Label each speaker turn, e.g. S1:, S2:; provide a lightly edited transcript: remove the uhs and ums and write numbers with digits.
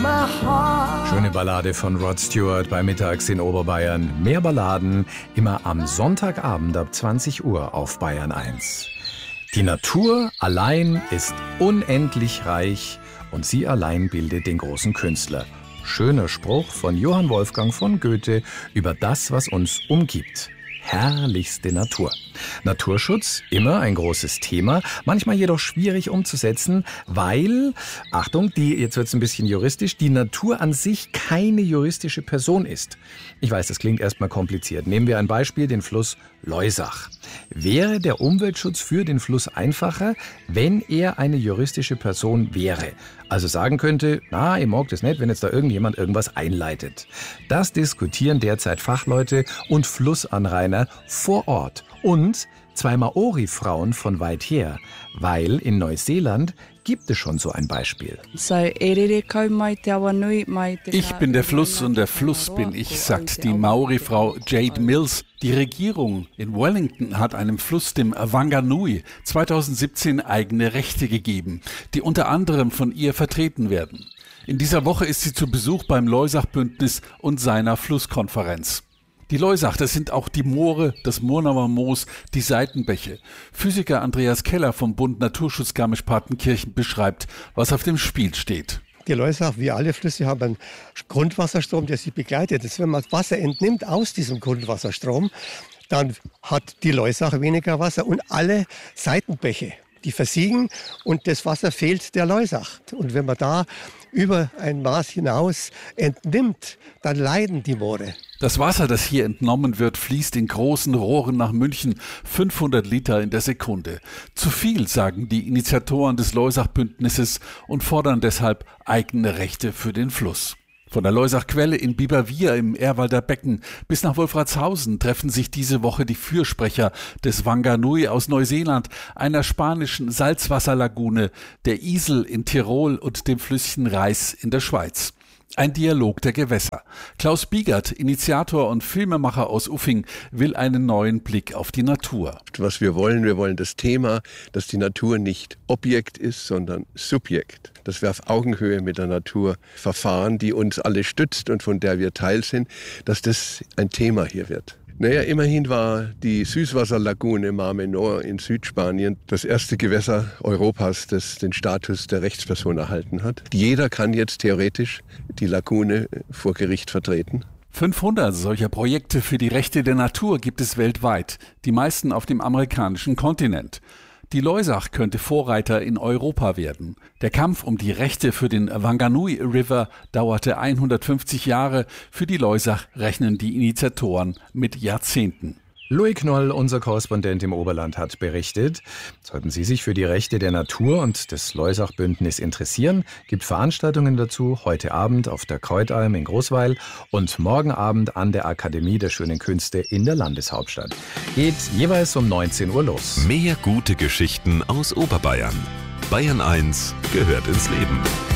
S1: Schöne Ballade von Rod Stewart bei Mittags in Oberbayern. Mehr Balladen immer am Sonntagabend ab 20 Uhr auf Bayern 1. Die Natur allein ist unendlich reich und sie allein bildet den großen Künstler. Schöner Spruch von Johann Wolfgang von Goethe über das, was uns umgibt. Herrlichste Natur. Naturschutz, immer ein großes Thema, manchmal jedoch schwierig umzusetzen, weil, Achtung, jetzt wird's ein bisschen juristisch, die Natur an sich keine juristische Person ist. Ich weiß, das klingt erstmal kompliziert. Nehmen wir ein Beispiel, den Fluss Loisach. Wäre der Umweltschutz für den Fluss einfacher, wenn er eine juristische Person wäre? Also sagen könnte, ich mag das nicht, wenn jetzt da irgendjemand irgendwas einleitet. Das diskutieren derzeit Fachleute und Flussanrainer vor Ort. Und 2 Maori-Frauen von weit her, weil in Neuseeland gibt es schon so ein Beispiel.
S2: Ich bin der Fluss und der Fluss bin ich, sagt die Maori-Frau Jade Mills. Die Regierung in Wellington hat einem Fluss, dem Wanganui, 2017 eigene Rechte gegeben, die unter anderem von ihr vertreten werden. In dieser Woche ist sie zu Besuch beim Loisach-Bündnis und seiner Flusskonferenz. Die Loisach, das sind auch die Moore, das Murnauer Moos, die Seitenbäche. Physiker Andreas Keller vom Bund Naturschutz Garmisch-Partenkirchen beschreibt, was auf dem Spiel steht.
S3: Die Loisach, wie alle Flüsse, haben einen Grundwasserstrom, der sie begleitet. Wenn man das Wasser entnimmt aus diesem Grundwasserstrom, dann hat die Loisach weniger Wasser und alle Seitenbäche, die versiegen und das Wasser fehlt der Loisach. Und wenn man da über ein Maß hinaus entnimmt, dann leiden die Moore.
S2: Das Wasser, das hier entnommen wird, fließt in großen Rohren nach München, 500 Liter in der Sekunde. Zu viel, sagen die Initiatoren des Loisach-Bündnisses und fordern deshalb eigene Rechte für den Fluss. Von der Loisach-Quelle in Biberwier im Ehrwalder Becken bis nach Wolfratshausen treffen sich diese Woche die Fürsprecher des Wanganui aus Neuseeland, einer spanischen Salzwasserlagune, der Isel in Tirol und dem Flüsschen Reis in der Schweiz. Ein Dialog der Gewässer. Klaus Biegert, Initiator und Filmemacher aus Uffing, will einen neuen Blick auf die Natur.
S4: Was wir wollen das Thema, dass die Natur nicht Objekt ist, sondern Subjekt. Dass wir auf Augenhöhe mit der Natur verfahren, die uns alle stützt und von der wir Teil sind, dass das ein Thema hier wird. Immerhin war die Süßwasserlagune Mar Menor in Südspanien das erste Gewässer Europas, das den Status der Rechtsperson erhalten hat. Jeder kann jetzt theoretisch die Lagune vor Gericht vertreten.
S2: 500 solcher Projekte für die Rechte der Natur gibt es weltweit, die meisten auf dem amerikanischen Kontinent. Die Loisach könnte Vorreiter in Europa werden. Der Kampf um die Rechte für den Wanganui River dauerte 150 Jahre. Für die Loisach rechnen die Initiatoren mit Jahrzehnten.
S1: Louis Knoll, unser Korrespondent im Oberland, hat berichtet, sollten Sie sich für die Rechte der Natur und des Loisach-Bündnis interessieren, gibt Veranstaltungen dazu heute Abend auf der Kreutalm in Großweil und morgen Abend an der Akademie der Schönen Künste in der Landeshauptstadt. Geht jeweils um 19 Uhr los.
S5: Mehr gute Geschichten aus Oberbayern. Bayern 1 gehört ins Leben.